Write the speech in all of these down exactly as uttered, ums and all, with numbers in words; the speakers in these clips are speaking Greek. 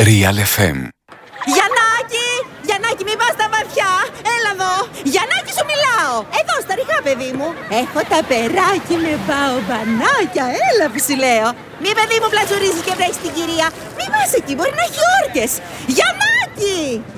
Real εφ εμ. Γιαννάκη! Γιαννάκη, μην πας στα βαθιά! Έλα εδώ! Γιαννάκη, σου μιλάω! Εδώ, στα ρηχά, παιδί μου! Έχω τα περάκι με παομπανάκια! Έλα που σου λέω! Μη, παιδί μου, πλατσουρίζεις και βρέχεις την κυρία! Μη πας εκεί, μπορεί να έχει όρκες! Γιαννάκη!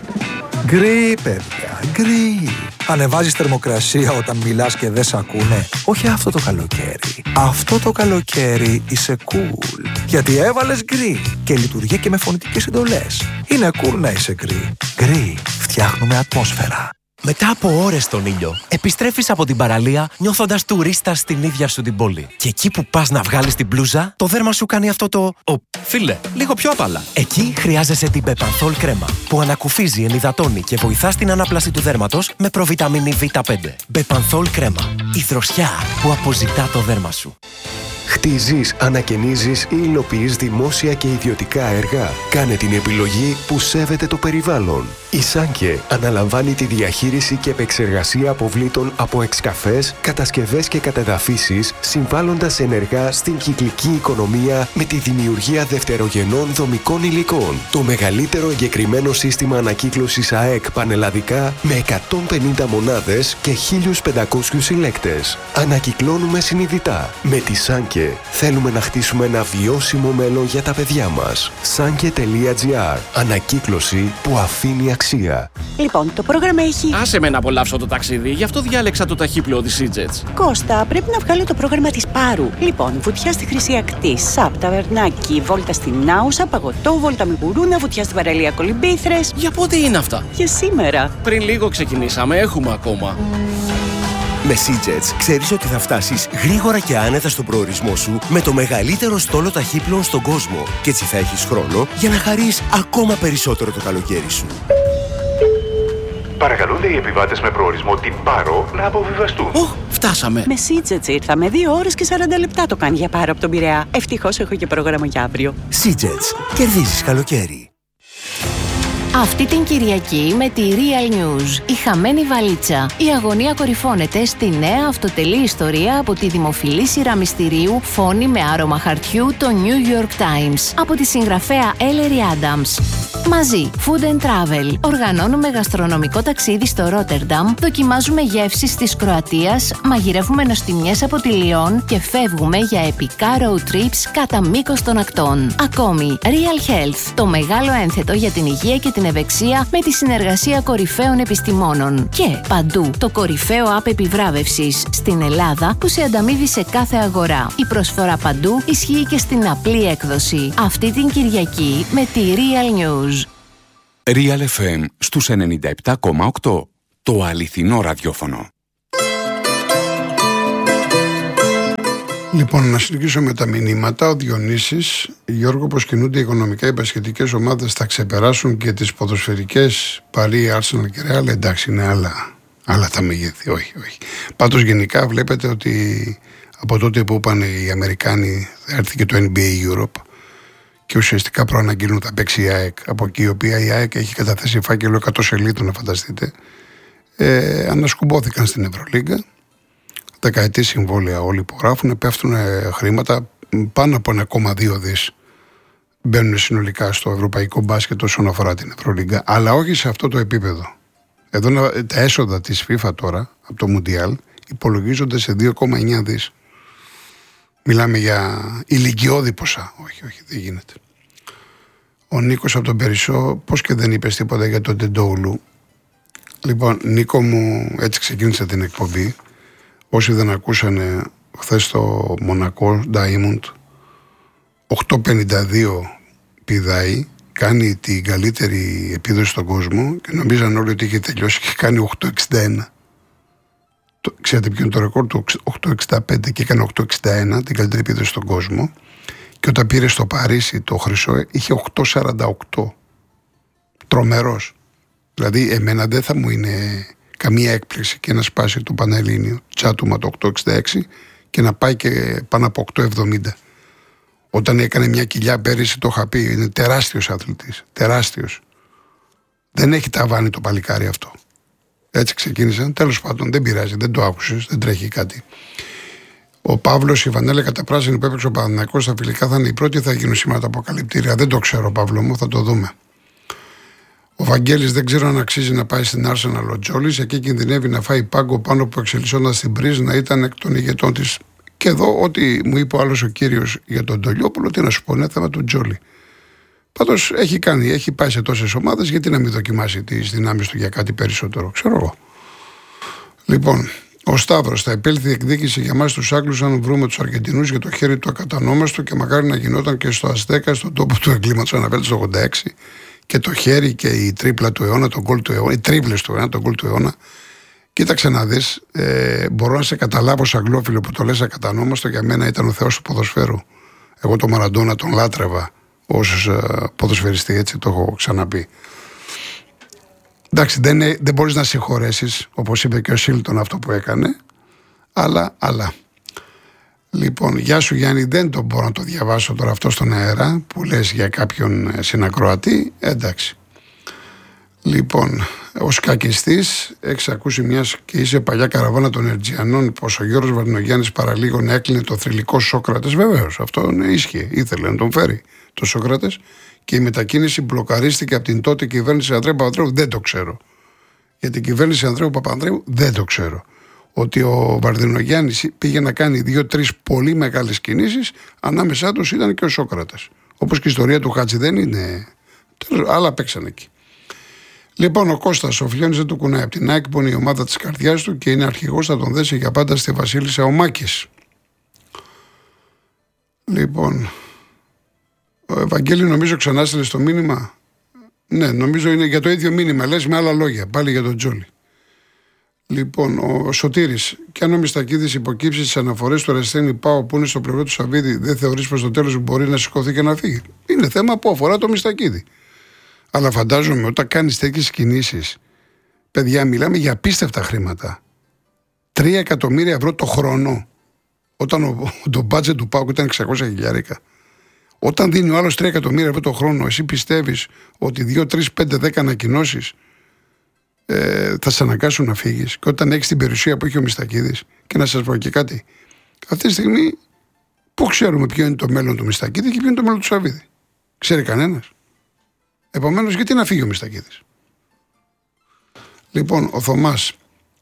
Γκρι, παιδιά, γκρι. Ανεβάζεις θερμοκρασία όταν μιλάς και δεν σ' ακούνε. Όχι αυτό το καλοκαίρι. Αυτό το καλοκαίρι είσαι cool. Γιατί έβαλες γκρι και λειτουργεί και με φωνητικές εντολές. Είναι cool να είσαι γκρι. Γκρι, φτιάχνουμε ατμόσφαιρα. Μετά από ώρες στον ήλιο, επιστρέφεις από την παραλία νιώθοντας τουρίστα στην ίδια σου την πόλη. Και εκεί που πας να βγάλεις την μπλούζα, το δέρμα σου κάνει αυτό το «Ω, φίλε, λίγο πιο απαλά». Εκεί χρειάζεσαι την Bepanthol κρέμα, που ανακουφίζει, ενυδατώνει και βοηθά στην ανάπλαση του δέρματος με προβιταμίνη βι πέντε. Bepanthol κρέμα, η δροσιά που αποζητά το δέρμα σου. Χτίζεις, ανακαινίζεις ή υλοποιείς δημόσια και ιδιωτικά έργα. Κάνε την επιλογή που σέβεται το περιβάλλον. Η Σάνκε αναλαμβάνει τη διαχείριση και επεξεργασία αποβλήτων από εξκαφές, κατασκευές και κατεδαφίσεις, συμβάλλοντας ενεργά στην κυκλική οικονομία με τη δημιουργία δευτερογενών δομικών υλικών. Το μεγαλύτερο εγκεκριμένο σύστημα ανακύκλωσης ΑΕΚ πανελλαδικά με εκατόν πενήντα μονάδες και χίλιους πεντακόσιους συλλέκτες. Ανακυκλώνουμε συνειδητά. Με τη Σάνκε θέλουμε να χτίσουμε ένα βιώσιμο μέλλον για τα παιδιά μας. Sanke τελεία τζι άρ. Ανακύκλωση που αφήνει αξία. Λοιπόν, το πρόγραμμα έχει... Άσε με να απολαύσω το ταξίδι, γι' αυτό διάλεξα το ταχύπλοο της Seajets. Κώστα, πρέπει να βγάλω το πρόγραμμα της Πάρου. Λοιπόν, βουτιά στη Χρυσή Ακτή, Σαπ, ταβερνάκι, βόλτα στην Άουσα, παγωτό, βόλτα με γουρούνα, βουτιά στην παραλία Κολυμπήθρες. Για πότε είναι αυτά? Για σήμερα. Πριν λίγο ξεκινήσαμε, έχουμε ακόμα. Με Seajets ξέρεις ότι θα φτάσεις γρήγορα και άνετα στον προορισμό σου με το μεγαλύτερο στόλο ταχύπλων στον κόσμο και έτσι θα έχεις χρόνο για να χαρείς ακόμα περισσότερο το καλοκαίρι σου. Παρακαλούνται οι επιβάτες με προορισμό την Πάρο να αποβιβαστούν. Οχ, φτάσαμε. Με Seajets ήρθαμε. Δύο ώρες και σαράντα λεπτά το κάνει για Πάρο από τον Πειραιά. Ευτυχώς έχω και πρόγραμμα για αύριο. Seajets. Κερδίζεις καλοκαίρι. Αυτή την Κυριακή με τη Real News, η χαμένη βαλίτσα. Η αγωνία κορυφώνεται στη νέα αυτοτελή ιστορία από τη δημοφιλή σειρά μυστηρίου Φόνη με άρωμα χαρτιού, το New York Times, από τη συγγραφέα Ellery Adams. Μαζί, Food and Travel, οργανώνουμε γαστρονομικό ταξίδι στο Ρότερνταμ, δοκιμάζουμε γεύσεις της Κροατίας, μαγειρεύουμε νοστιμιές από τη Λιόν και φεύγουμε για επικά road trips κατά μήκος των ακτών. Ακόμη, Real Health, το μεγάλο ένθετο για την υγεία και την ευεξία με τη συνεργασία κορυφαίων επιστημόνων. Και παντού, το κορυφαίο app επιβράβευσης στην Ελλάδα που σε ανταμείβει σε κάθε αγορά. Η προσφορά παντού ισχύει και στην απλή έκδοση. Αυτή την Κυριακή με τη Real News. Real εφ εμ στους ενενήντα επτά κόμμα οκτώ. Το αληθινό ραδιόφωνο. Λοιπόν, να συνεχίσω με τα μηνύματα. Ο Διονύσης, Γιώργο, πως κινούνται οικονομικά οι μπασκετικές ομάδες θα ξεπεράσουν και τις ποδοσφαιρικές, Παρί, Arsenal και Real. Εντάξει, είναι άλλα, άλλα τα μεγέθη. Όχι, όχι. Πάντως γενικά βλέπετε ότι από τότε που είπαν οι Αμερικάνοι θα έρθει και το N B A Europe και ουσιαστικά προαναγγείλουν θα παίξει η ΑΕΚ, από εκεί η οποία η ΑΕΚ έχει καταθέσει φάκελο εκατό σελίδων, να φανταστείτε, ε, ανασκουμπώθηκαν στην Ευρωλίγκα. Δεκαετή συμβόλαια όλοι υπογράφουν, πέφτουν χρήματα πάνω από ένα κόμμα δύο δις μπαίνουν συνολικά στο ευρωπαϊκό μπάσκετ όσον αφορά την Ευρωλίγκα, αλλά όχι σε αυτό το επίπεδο. Εδώ τα έσοδα της FIFA τώρα από το Μουντιάλ υπολογίζονται σε δύο κόμμα εννιά δις. Μιλάμε για ηλικιώδη ποσά. Όχι, όχι, δεν γίνεται. Ο Νίκος από τον Περισσό, πώς και δεν είπες τίποτα για τον Τεντόουλου. Λοιπόν, Νίκο μου, έτσι ξεκίνησε την εκπομπή. Όσοι δεν ακούσανε, χθες στο Μονακό Diamond οκτώ πενήντα δύο πηδάει, κάνει την καλύτερη επίδοση στον κόσμο και νομίζαν όλοι ότι είχε τελειώσει και κάνει οκτώ εξήντα ένα. Το, ξέρετε ποιο είναι το ρεκόρ του? οκτώ εξήντα πέντε και έκανε οκτώ εξήντα ένα, την καλύτερη επίδοση στον κόσμο, και όταν πήρε στο Παρίσι το χρυσό είχε οκτώ σαράντα οκτώ. Τρομερός. Δηλαδή εμένα δεν θα μου είναι καμία έκπληξη και να σπάσει το Πανελλήνιο τσάτουμα το οκτώ εξήντα έξι και να πάει και πάνω από οκτώ εβδομήντα. Όταν έκανε μια κοιλιά πέρυσι, το είχα πει, είναι τεράστιος αθλητής, τεράστιος. Δεν έχει ταβάνι το παλικάρι αυτό. Έτσι ξεκίνησαν, τέλος πάντων δεν πειράζει, δεν το άκουσες, δεν τρέχει κάτι. Ο Παύλος, η Βανέλα Καταπράσινη που έπαιξε ο Παναθηναϊκός στα φιλικά θα είναι η πρώτη, θα γίνουν σήμερα τα αποκαλυπτήρια. Δεν το ξέρω, Παύλο μου, θα το δούμε. Ο Βαγγέλης δεν ξέρω αν αξίζει να πάει στην Arsenal ο Τζόλης. Εκεί κινδυνεύει να φάει πάγκο πάνω που εξελισσόταν στην Πρίζ να ήταν εκ των ηγετών της. Και εδώ, ό,τι μου είπε ο άλλος ο κύριος για τον Ντολιόπουλο, τι να σου πω, είναι θέμα του Τζόλη. Πάντως έχει κάνει, έχει πάει σε τόσες ομάδες, γιατί να μην δοκιμάσει τις δυνάμεις του για κάτι περισσότερο, ξέρω εγώ. Λοιπόν, ο Σταύρος, θα επέλθει η εκδίκηση για εμάς τους Άγγλους αν βρούμε τους Αργεντινούς για το χέρι του ακατανόμαστο και μακάρι να γινόταν και στο Αστέκα, στον τόπο του εγκλήματος, αναφέρεται στο ογδόντα έξι. Και το χέρι και η τρίπλα του αιώνα, τον γκολ του αιώνα, οι τρίπλες του αιώνα, τον γκολ του αιώνα. Κοίταξε να δεις, ε, μπορώ να σε καταλάβω σαν αγγλόφιλο που το λες ακατανόμαστο, για μένα ήταν ο θεός του ποδοσφαίρου. Εγώ τον Μαραντόνα τον λάτρευα ως ε, ποδοσφαιριστή, έτσι το έχω ξαναπεί. Εντάξει, δεν, δεν μπορείς να συγχωρέσεις, όπως είπε και ο Σίλτον αυτό που έκανε, αλλά, αλλά. Λοιπόν, γεια σου Γιάννη, δεν το μπορώ να το διαβάσω τώρα αυτό στον αέρα που λες για κάποιον συνακροατή, εντάξει. Λοιπόν, ο σκακιστής, έχεις ακούσει μιας και είσαι παλιά καραβάνα των Ερτζιανών πως ο Γιώργος Βαρδινογιάννης παραλίγο να έκλεινε το θρυλικό Σόκρατες, βεβαίως, αυτό ίσχυε, ήθελε να τον φέρει το Σόκρατες και η μετακίνηση μπλοκαρίστηκε από την τότε κυβέρνηση Ανδρέου Παπανδρέου, δεν το ξέρω. Για την κυβέρνηση Ανδρέου Παπανδρέου δεν το ξέρω. Ότι ο Βαρδινογιάννης πήγε να κάνει δύο-τρεις πολύ μεγάλες κινήσεις, ανάμεσά τους ήταν και ο Σόκρατες. Όπως και η ιστορία του Χάτζη δεν είναι. Άλλα παίξαν εκεί. Λοιπόν, ο Κώστας, ο Φλιώνης δεν του κουνάει από την ΑΕΚ που είναι η ομάδα της καρδιάς του και είναι αρχηγός, θα τον δέσει για πάντα στη Βασίλισσα ο Μάκης. Λοιπόν, ο Ευαγγέλη νομίζω ξανά στείλε το μήνυμα. Ναι, νομίζω είναι για το ίδιο μήνυμα, λες με άλλα λόγια, πάλι για τον Τζόλι. Λοιπόν, ο Σωτήρης, και αν ο Μιστακίδης υποκύψει τις αναφορές του Αρεσθένη Πάο που είναι στο πλευρό του Σαββίδη, δεν θεωρείς πως στο τέλος μπορεί να σηκωθεί και να φύγει? Είναι θέμα που αφορά το Μιστακίδη. Αλλά φαντάζομαι όταν κάνεις τέτοιες κινήσεις, παιδιά, μιλάμε για απίστευτα χρήματα. Τρία εκατομμύρια ευρώ το χρόνο. Όταν ο, το μπάτζετ του Πάου ήταν εξακόσια χιλιάρικα. Όταν δίνει ο άλλος τρία εκατομμύρια ευρώ το χρόνο, εσύ πιστεύεις ότι δύο, τρεις, πέντε, δέκα ανακοινώσεις Ε, θα σε αναγκάσουν να φύγεις? Και όταν έχεις την περιουσία που έχει ο Μιστακίδης, και να σας πω και κάτι, αυτή τη στιγμή πού ξέρουμε ποιο είναι το μέλλον του Μιστακίδη και ποιο είναι το μέλλον του Σαββίδη? Ξέρει κανένας. Επομένως, γιατί να φύγει ο Μιστακίδης? Λοιπόν, ο Θωμάς,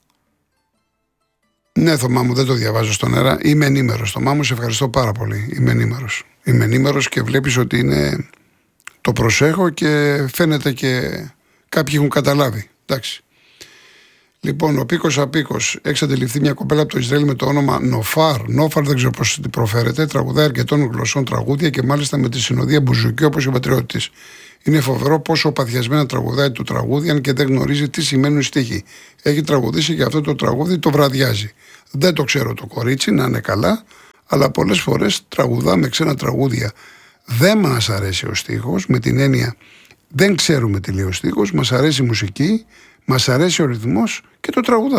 ναι Θωμά μου, δεν το διαβάζω στον αέρα, είμαι ενήμερος. Θωμά μου, σε ευχαριστώ πάρα πολύ, είμαι ενήμερος. Είμαι ενήμερος και βλέπεις ότι είναι, το προσέχω και φαίνεται και κάποιοι έχουν καταλάβει. Εντάξει. Λοιπόν, ο Πίκος Απίκος, έχει αντιληφθεί μια κοπέλα από το Ισραήλ με το όνομα Νοφάρ. Νοφάρ, δεν ξέρω πώς την προφέρεται. Τραγουδάει αρκετών γλωσσών τραγούδια και μάλιστα με τη συνοδεία μπουζουκί όπως ο πατριώτη της. Είναι φοβερό πόσο παθιασμένα τραγουδάει το τραγούδι, αν και δεν γνωρίζει τι σημαίνουν οι στίχοι. Έχει τραγουδήσει και αυτό το τραγούδι το βραδιάζει. Δεν το ξέρω το κορίτσι, να είναι καλά, αλλά πολλές φορές τραγουδάμε ξένα τραγούδια. Δεν μας αρέσει ο στίχος, με την έννοια. Δεν ξέρουμε τι λέει ο στίχος, μας αρέσει η μουσική, μας αρέσει ο ρυθμός και το τραγουδάμε.